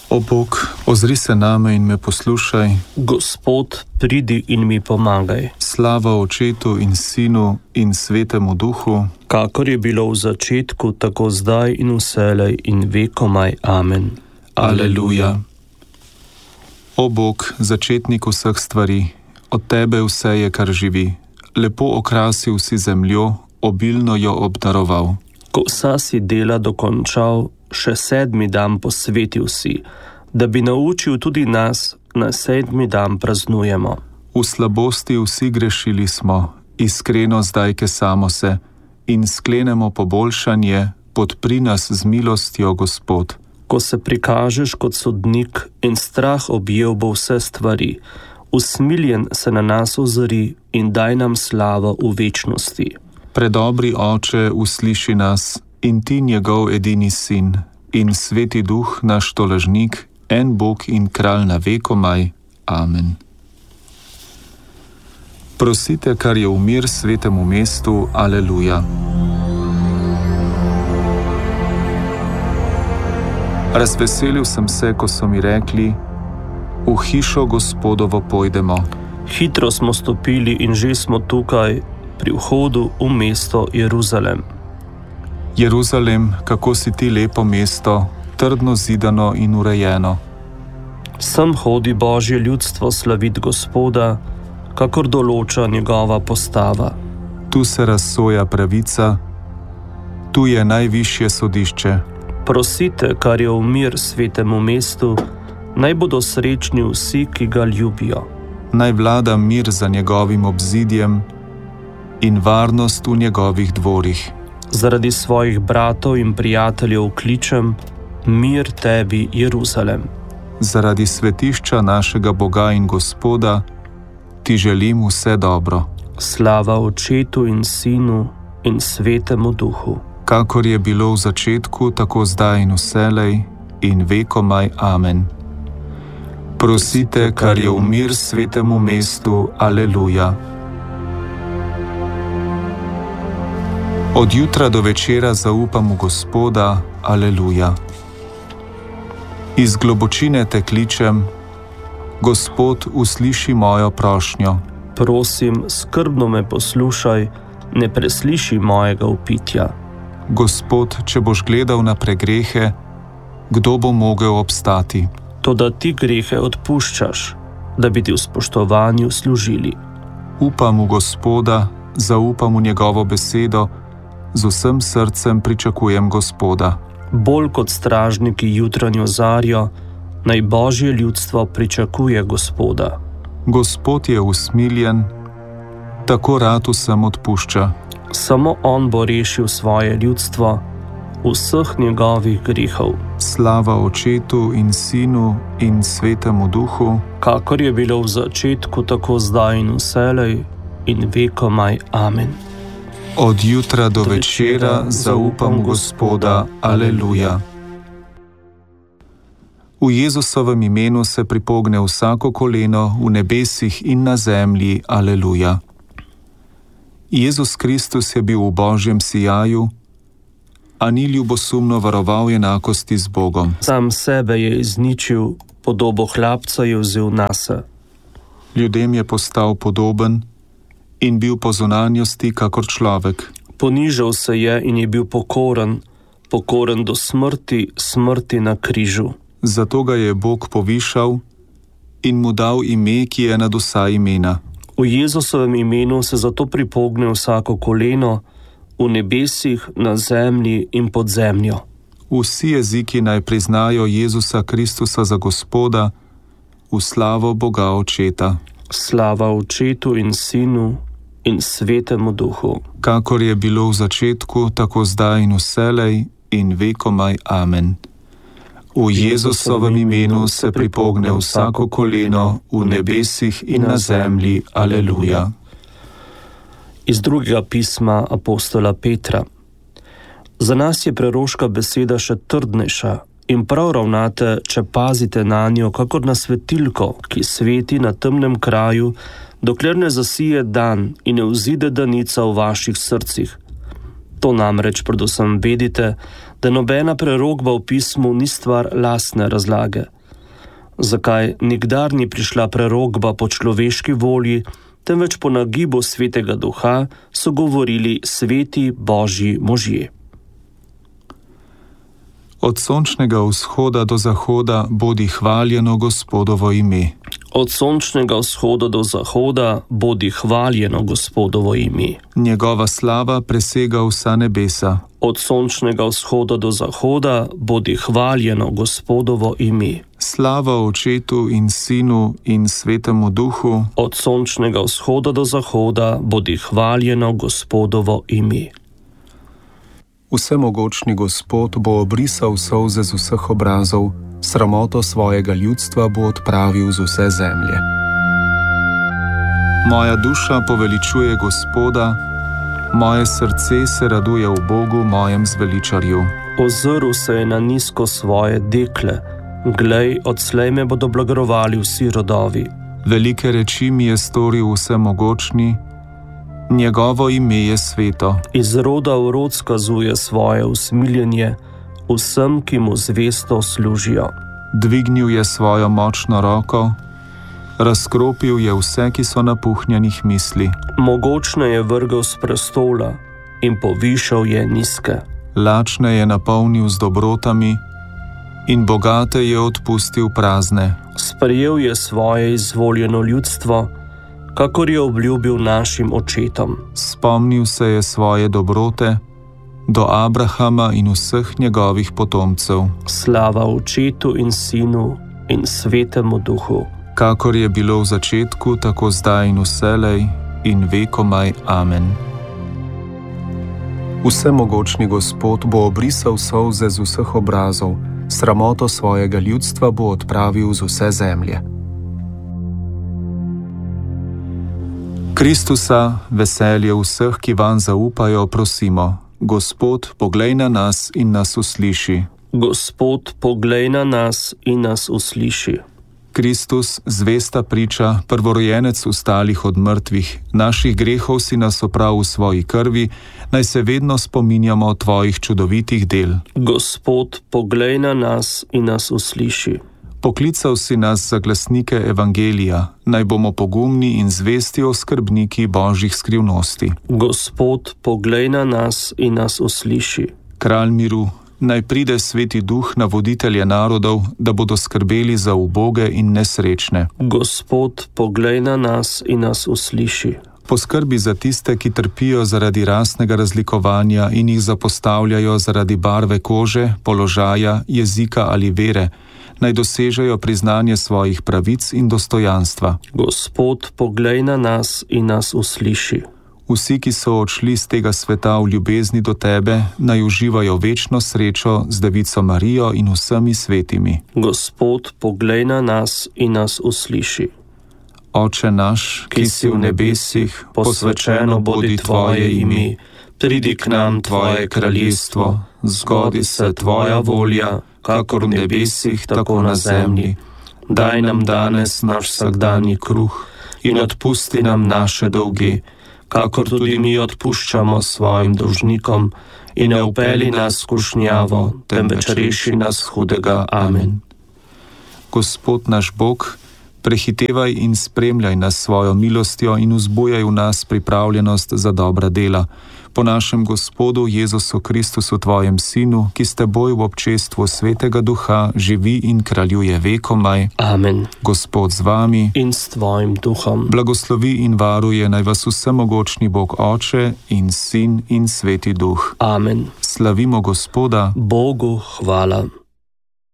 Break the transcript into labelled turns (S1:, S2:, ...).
S1: O Bog, ozri se name in me poslušaj.
S2: Gospod, pridi in mi pomagaj.
S1: Slava Očetu in Sinu in Svetemu Duhu,
S2: Kakor je bilo v začetku, tako zdaj in vselej in vekomaj. Amen.
S1: Aleluja. O Bog, začetnik vseh stvari, od Tebe vse je, kar živi. Lepo okrasil si zemljo, obilno jo obdaroval.
S2: Ko vsa si dela dokončal, še 7. dan posvetil si, da bi naučil tudi nas, na 7. dan praznujemo.
S1: V slabosti vsi grešili smo, iskreno zdaj kesamo se in sklenemo poboljšanje, podpri nas z milostjo, Gospod.
S2: Ko se prikažeš kot sodnik in strah objel bo vse stvari, usmiljen se na nas ozri in daj nam slavo v večnosti.
S1: Predobri Oče, usliši nas, in Ti njegov edini Sin, in Sveti Duh, naš tolažnik, en Bog in Kralj na vekomaj. Amen. Prosite, kar je v mir svetemu mestu. Aleluja. Razveselil sem se, ko so mi rekli, v hišo Gospodovo pojdemo.
S2: Hitro smo stopili in že smo tukaj, pri vhodu v mesto Jeruzalem.
S1: Jeruzalem, kako si ti lepo mesto, trdno zidano in urejeno.
S2: Sem hodi Božje ljudstvo slavit Gospoda, kakor določa njegova postava.
S1: Tu se razsoja pravica, tu je najvišje sodišče.
S2: Prosite, kar je v mir svetemu mestu, naj bodo srečni vsi, ki ga ljubijo.
S1: Naj vlada mir za njegovim obzidjem in varnost v njegovih dvorih.
S2: Zaradi svojih bratov in prijateljev kličem, mir tebi, Jeruzalem.
S1: Zaradi svetišča našega Boga in Gospoda ti želim vse dobro.
S2: Slava Očetu in Sinu in Svetemu Duhu.
S1: Kakor je bilo v začetku, tako zdaj in vselej in vekomaj. Amen. Prosite, kar je v mir svetemu mestu. Aleluja. Od jutra do večera zaupam v Gospoda. Aleluja. Iz globočine te kličem, Gospod, usliši mojo prošnjo.
S2: Prosim, skrbno me poslušaj, ne presliši mojega vpitja.
S1: Gospod, če boš gledal na pregrehe, kdo bo mogel obstati?
S2: Toda ti grehe odpuščaš, da bi ti v spoštovanju služili.
S1: Upam v Gospoda, zaupam v njegovo besedo, z vsem srcem pričakujem Gospoda.
S2: Bolj kot stražniki jutranjo zarjo, naj Božje ljudstvo pričakuje Gospoda.
S1: Gospod je usmiljen, tako rad vsem odpušča.
S2: Samo on bo rešil svoje ljudstvo vseh njegovih grehov.
S1: Slava Očetu in Sinu in Svetemu Duhu,
S2: kakor je bilo v začetku, tako zdaj in vselej in vekomaj. Amen.
S1: Od jutra do večera zaupam Gospoda. Aleluja. V Jezusovem imenu se pripogne vsako koleno v nebesih in na zemlji. Aleluja. Jezus Kristus je bil v Božjem sijaju, a ni ljubosumno varoval enakosti z Bogom.
S2: Sam sebe je izničil, podobo hlapca je vzel nase.
S1: Ljudem je postal podoben in bil po zunanjosti kakor človek.
S2: Ponižal se je in je bil pokoren, pokoren do smrti, smrti na križu.
S1: Zato ga je Bog povišal in mu dal ime, ki je nad vsa imena.
S2: V Jezusovem imenu se zato pripogne vsako koleno, v nebesih, na zemlji in pod zemljo.
S1: Vsi jeziki naj priznajo Jezusa Kristusa za Gospoda, v slavo Boga Očeta.
S2: Slava Očetu in Sinu in Svetemu Duhu.
S1: Kakor je bilo v začetku, tako zdaj in vselej in vekomaj. Amen. V Jezusovem imenu se pripogne vsako koleno v nebesih in na zemlji. Aleluja.
S2: Iz drugega pisma apostola Petra. Za nas je preroška beseda še trdnejša in prav ravnate, če pazite na njo, kakor na svetilko, ki sveti na temnem kraju, dokler ne zasije dan in ne vzide danica v vaših srcih. To namreč predvsem vedite, da nobena prerokba v pismu ni stvar lastne razlage. zakaj nikdar ni prišla prerokba po človeški volji, temveč po nagibu Svetega Duha so govorili sveti Božji možje.
S1: Od sončnega vzhoda do zahoda bodi hvaljeno Gospodovo ime.
S2: Od sončnega vzhoda do zahoda bodi hvaljeno Gospodovo ime.
S1: Njegova slava presega vsa nebesa.
S2: Od sončnega vzhoda do zahoda bodi hvaljeno Gospodovo ime.
S1: Slava Očetu in Sinu in Svetemu Duhu.
S2: Od sončnega vzhoda do zahoda bodi hvaljeno Gospodovo ime.
S1: Vsemogočni Gospod bo obrisal solze z vseh obrazov, sramoto svojega ljudstva bo odpravil z vse zemlje. Moja duša poveličuje Gospoda, moje srce se raduje v Bogu, mojem zveličarju.
S2: Ozrl se je na nizko svoje dekle, glej, odslej me bodo blagorovali vsi rodovi.
S1: Velike reči mi je storil Vsemogočni, njegovo ime je sveto.
S2: Iz roda v rod skazuje svoje usmiljenje vsem, ki mu zvesto služijo.
S1: Dvignil je svojo močno roko, razkropil je vse, ki so napuhnjenih misli.
S2: Mogočne je vrgel s prestola in povišal je nizke.
S1: Lačne je napolnil z dobrotami in bogate je odpustil prazne.
S2: Sprejel je svoje izvoljeno ljudstvo, kakor je obljubil našim očetom.
S1: Spomnil se je svoje dobrote do Abrahama in vseh njegovih potomcev.
S2: Slava Očetu in Sinu in Svetemu Duhu.
S1: Kakor je bilo v začetku, tako zdaj in vselej in vekomaj. Amen. Vsemogočni Gospod bo obrisal solze z vseh obrazov, sramoto svojega ljudstva bo odpravil z vse zemlje. Kristusa, veselje vseh, ki vanj zaupajo, prosimo. Gospod, poglej na nas in nas usliši.
S2: Gospod, poglej na nas in nas usliši.
S1: Kristus, zvesta priča, prvorojenec ustalih od mrtvih, naših grehov si nas oprav v svoji krvi, naj se vedno spominjamo tvojih čudovitih del.
S2: Gospod, poglej na nas in nas usliši.
S1: Poklical si nas za glasnike evangelija, naj bomo pogumni in zvesti oskrbniki božjih skrivnosti.
S2: Gospod, poglej na nas in nas usliši.
S1: Kralj miru, naj pride Sveti Duh na voditelje narodov, da bodo skrbeli za uboge in nesrečne.
S2: Gospod, poglej na nas in nas usliši.
S1: Poskrbi za tiste, ki trpijo zaradi rasnega razlikovanja in jih zapostavljajo zaradi barve kože, položaja, jezika ali vere, naj dosežejo priznanje svojih pravic in dostojanstva.
S2: Gospod, poglej na nas in nas usliši.
S1: Vsi, ki so odšli z tega sveta v ljubezni do tebe, naj uživajo večno srečo z Devico Marijo in vsemi svetimi.
S2: Gospod, poglej na nas in nas usliši.
S1: Oče naš, ki si v nebesih, posvečeno bodi tvoje ime, pridi k nam tvoje kraljestvo, zgodi se tvoja volja, kakor v nebesih, tako na zemlji. Daj nam danes naš vsakdanji kruh in odpusti nam naše dolge, kakor tudi mi odpuščamo svojim dolžnikom, in ne vpelji nas v skušnjavo, temveč reši nas hudega. Amen. Gospod naš Bog, prehitevaj in spremljaj nas svojo milostjo in vzbujaj v nas pripravljenost za dobra dela. Po našem Gospodu Jezusu Kristusu, tvojem Sinu, ki s teboj v občestvu Svetega Duha živi in kraljuje vekomaj.
S2: Amen.
S1: Gospod z vami
S2: in s tvojim duhom.
S1: Blagoslovi in varuje naj vas vsemogočni Bog Oče in Sin in Sveti Duh.
S2: Amen.
S1: Slavimo Gospoda.
S2: Bogu hvala.